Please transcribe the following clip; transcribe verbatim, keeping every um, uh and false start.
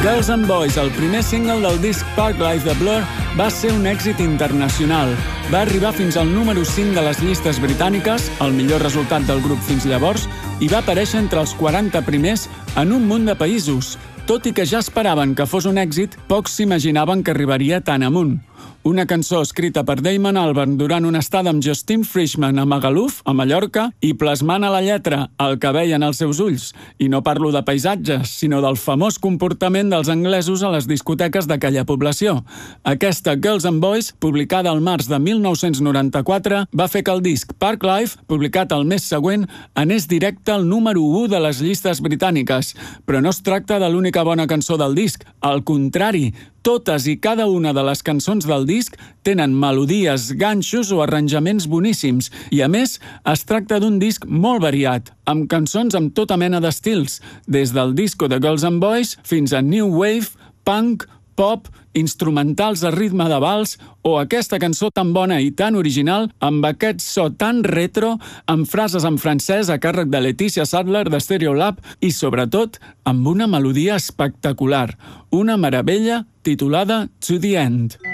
Girls and Boys, el primer single del disc Parklife de Blur, va ser un èxit internacional. Va arribar fins al número cinc de les llistes britàniques, el millor resultat del grup fins llavors, i va aparèixer entre els quaranta primers en un munt de països. Tot i que ja esperaven que fos un èxit, pocs s'imaginaven que arribaria tan amunt. Una cançó escrita per Damon Albarn durant una estada amb Justin Frischman a Magaluf, a Mallorca, i plasmant a la lletra el que veien als seus ulls. I no parlo de paisatges, sinó del famós comportament dels anglesos a les discoteques d'aquella població. Aquesta Girls and Boys, publicada al març de mil nou-cents noranta-quatre, va fer que el disc Parklife, publicat el mes següent, anés directe al número u de les llistes britàniques. Però no es tracta de l'única bona cançó del disc. Al contrari, totes i cada una de les cançons del disc tenen melodies, ganxos o arranjaments boníssims i, a més, es tracta d'un disc molt variat, amb cançons amb tota mena d'estils, des del disco de Girls and Boys fins a New Wave, Punk, Pop, instrumentals a ritme de vals o aquesta cançó tan bona i tan original amb aquest so tan retro, amb frases en francès a càrrec de Laetitia Sadler de Stereolab i, sobretot, amb una melodia espectacular, una meravella titulada To the End.